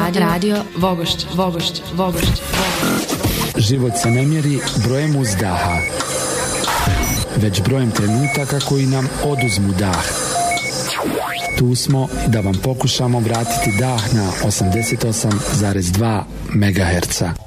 Radio Vogošć. Život se ne mjeri brojem uzdaha, već brojem trenutaka koji nam oduzmu dah. Tu smo da vam pokušamo vratiti dah na 88,2 MHz.